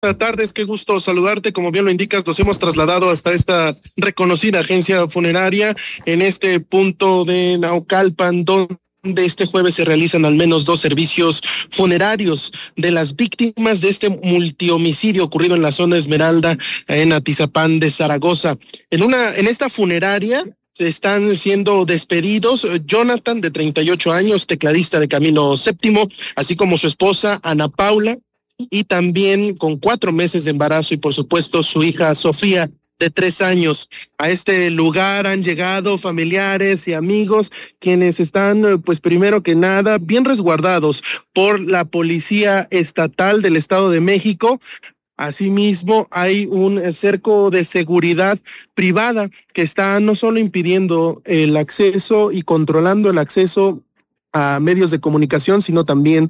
Buenas tardes, qué gusto saludarte. Como bien lo indicas, nos hemos trasladado hasta esta reconocida agencia funeraria en este punto de Naucalpan, donde este jueves se realizan al menos 2 servicios funerarios de las víctimas de este multihomicidio ocurrido en la zona Esmeralda, en Atizapán de Zaragoza. En esta funeraria están siendo despedidos Jonathan, de 38 años, tecladista de Camilo VII, así como su esposa Ana Paula, y también con 4 meses de embarazo, y por supuesto su hija Sofía, de 3 años. A este lugar han llegado familiares y amigos quienes están, pues primero que nada, bien resguardados por la Policía Estatal del Estado de México. Asimismo, hay un cerco de seguridad privada que está no solo impidiendo el acceso y controlando el acceso a medios de comunicación, sino también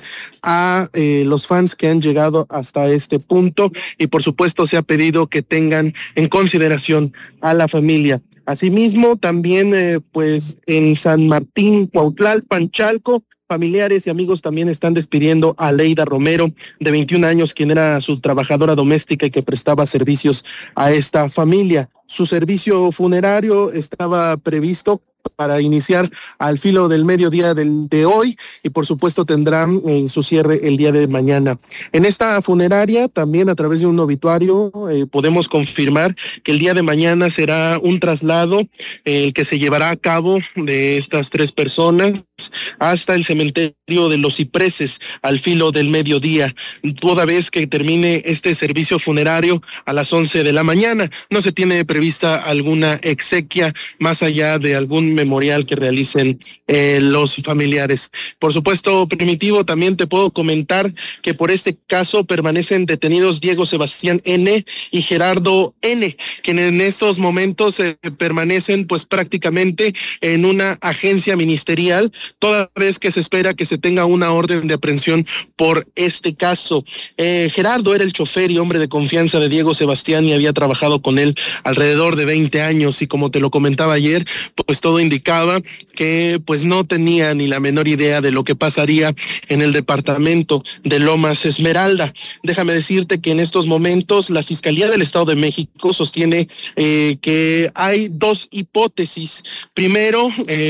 a los fans que han llegado hasta este punto, y por supuesto se ha pedido que tengan en consideración a la familia. Asimismo, también pues en San Martín, Cuautlalpan, Chalco, familiares y amigos también están despidiendo a Leida Romero, de 21 años, quien era su trabajadora doméstica y que prestaba servicios a esta familia. Su servicio funerario estaba previsto para iniciar al filo del mediodía de hoy, y por supuesto tendrán en su cierre el día de mañana. En esta funeraria, también a través de un obituario, podemos confirmar que el día de mañana será un traslado que se llevará a cabo de estas 3 personas hasta el cementerio de Los Cipreses al filo del mediodía, toda vez que termine este servicio funerario a las 11 de la mañana. No se tiene prevista alguna exequia más allá de algún memorial que realicen los familiares. Por supuesto, Primitivo, también te puedo comentar que por este caso permanecen detenidos Diego Sebastián N. y Gerardo N., quienes en estos momentos permanecen pues prácticamente en una agencia ministerial, toda vez que se espera que se tenga una orden de aprehensión por este caso. Gerardo era el chofer y hombre de confianza de Diego Sebastián y había trabajado con él alrededor de 20 años, y como te lo comentaba ayer, pues todo indicaba que pues no tenía ni la menor idea de lo que pasaría en el departamento de Lomas Esmeralda. Déjame decirte que en estos momentos la Fiscalía del Estado de México sostiene que hay 2 hipótesis. Primero,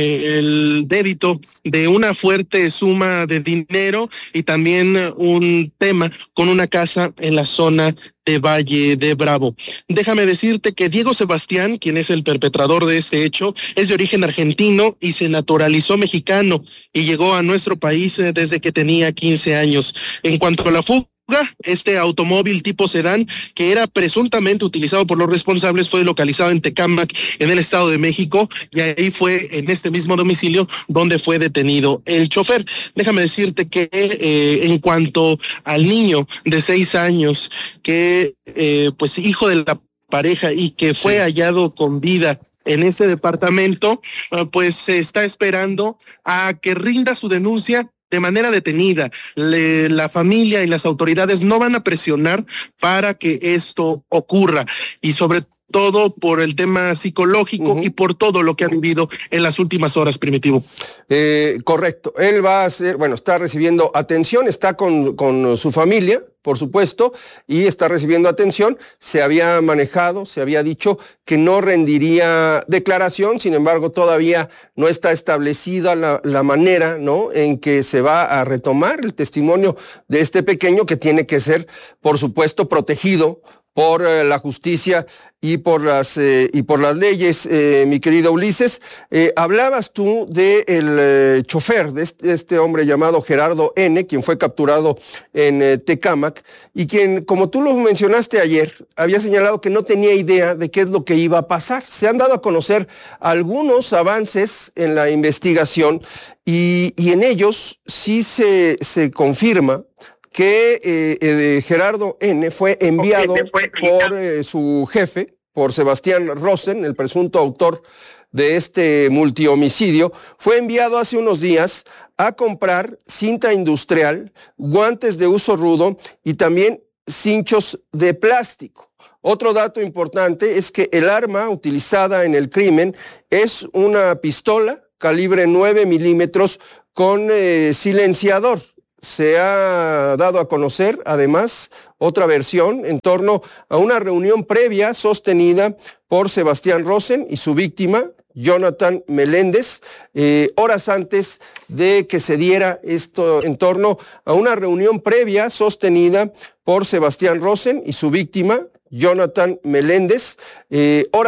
el débito de una fuerte suma de dinero, y también un tema con una casa en la zona de Valle de Bravo. Déjame decirte que Diego Sebastián, quien es el perpetrador de este hecho, es de origen argentino y se naturalizó mexicano, y llegó a nuestro país desde que tenía 15 años. En cuanto a la fuga, este automóvil tipo sedán, que era presuntamente utilizado por los responsables, fue localizado en Tecámac, en el Estado de México, y ahí fue en este mismo domicilio donde fue detenido el chofer. Déjame decirte que en cuanto al niño de 6 años, que pues hijo de la pareja y que fue hallado con vida en este departamento, pues se está esperando a que rinda su denuncia de manera detenida. La familia y las autoridades no van a presionar para que esto ocurra, y sobre todo por el tema psicológico y por todo lo que ha vivido en las últimas horas, Primitivo. Correcto. Él va a ser, bueno, está recibiendo atención, está con su familia, por supuesto, y está recibiendo atención. Se había manejado, se había dicho que no rendiría declaración, sin embargo, todavía no está establecida la manera, ¿no?, en que se va a retomar el testimonio de este pequeño, que tiene que ser, por supuesto, protegido por la justicia y por las leyes. Mi querido Ulises, hablabas tú del chofer de este hombre llamado Gerardo N., quien fue capturado en Tecámac, y quien, como tú lo mencionaste ayer, había señalado que no tenía idea de qué es lo que iba a pasar. Se han dado a conocer algunos avances en la investigación, y en ellos sí se confirma que Gerardo N. fue enviado por su jefe, por Sebastián Rosen, el presunto autor de este multihomicidio. Fue enviado hace unos días a comprar cinta industrial, guantes de uso rudo y también cinchos de plástico. Otro dato importante es que el arma utilizada en el crimen es una pistola calibre 9 milímetros con silenciador. se ha dado a conocer, además, otra versión en torno a una reunión previa sostenida por Sebastián Rosen y su víctima, Jonathan Meléndez, horas antes de que se diera esto, en torno a una reunión previa sostenida por Sebastián Rosen y su víctima, Jonathan Meléndez, horas